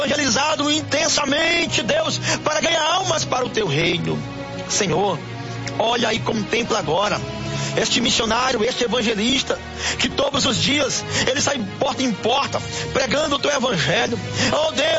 evangelizado intensamente, Deus, para ganhar almas para o teu reino. Senhor, olha e contempla agora este missionário, este evangelista, que todos os dias ele sai porta em porta pregando o teu evangelho. Oh Deus,